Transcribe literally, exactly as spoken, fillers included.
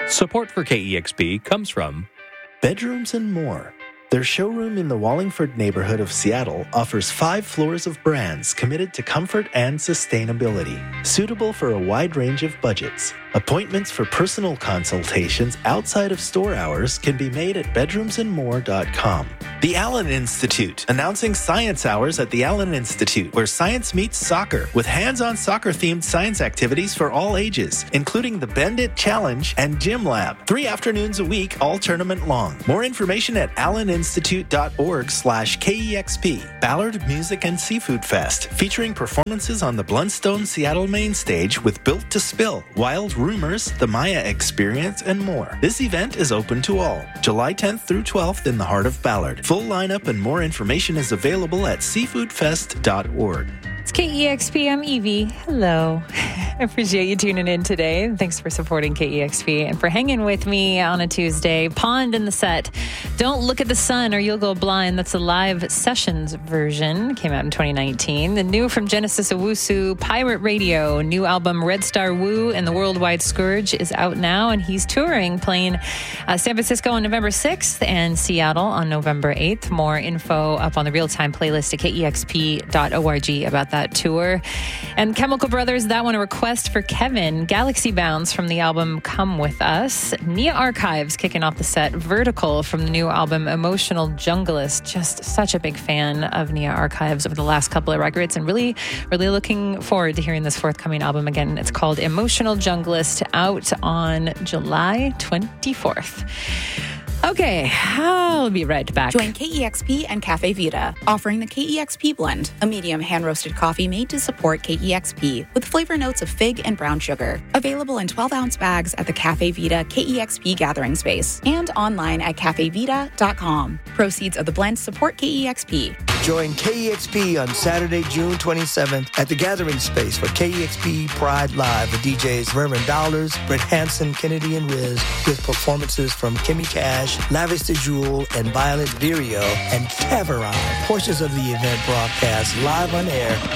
Support for K E X P comes from Bedrooms and More. Their showroom in the Wallingford neighborhood of Seattle offers five floors of brands committed to comfort and sustainability, suitable for a wide range of budgets. Appointments for personal consultations outside of store hours can be made at bedrooms and more dot com. The Allen Institute, announcing science hours at the Allen Institute, where science meets soccer, with hands-on soccer-themed science activities for all ages, including the Bend It Challenge and Gym Lab. Three afternoons a week, all tournament long. More information at alleninstitute.org slash KEXP. Ballard Music and Seafood Fest, featuring performances on the Blundstone Seattle main stage with Built to Spill, Wild Rumors, The Maya Experience, and more. This event is open to all. July tenth through twelfth in the heart of Ballard. Full lineup and more information is available at seafood fest dot org. It's K E X P. I'm Evie. Hello. I appreciate you tuning in today. Thanks for supporting K E X P and for hanging with me on a Tuesday. Pond in the set. Don't Look at the Sun or You'll Go Blind. That's a live sessions version. Came out in twenty nineteen. The new from Genesis Owusu, Pirate Radio. New album Red Star Woo and the Worldwide Scourge is out now, and he's touring, playing uh, San Francisco on November sixth and Seattle on November eighth. More info up on the real-time playlist at K E X P dot org about that tour. And Chemical Brothers, that one a request for Kevin. Galaxy Bounds from the album Come With Us. Nia Archives kicking off the set. Vertical from the new album Emotional Junglist. Just such a big fan of Nia Archives over the last couple of records, and really, really looking forward to hearing this forthcoming album again. It's called Emotional Junglist, out on July twenty-fourth. Okay, I'll be right back. Join K E X P and Cafe Vita, offering the K E X P blend, a medium hand-roasted coffee made to support K E X P with flavor notes of fig and brown sugar. Available in twelve-ounce bags at the Cafe Vita K E X P gathering space and online at cafe vita dot com. Proceeds of the blend support K E X P. Join K E X P on Saturday, June twenty-seventh at the Gathering Space for K E X P Pride Live with D Js Reverend Dollars, Brett Hanson, Kennedy, and Riz, with performances from Kimmy Cash, Lavish the Jewel, and Violet Virio, and Taveron. Portions of the event broadcast live on air